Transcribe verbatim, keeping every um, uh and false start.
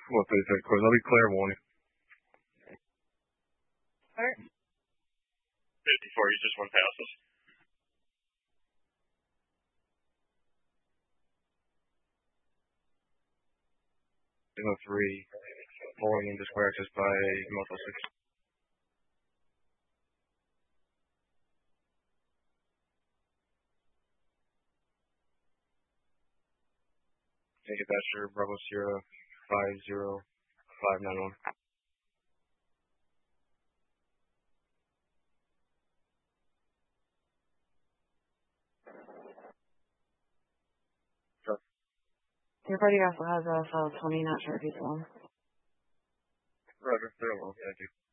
What they said, cause I'll be clear warning. Alright. fifty-four, you just one passes. zero three, falling into square access by Motel six. Take it, Thatcher, Bravo Sierra, five zero five nine one. Your party also has a file twenty, not sure if he's alone. Roger, they're alone, thank you.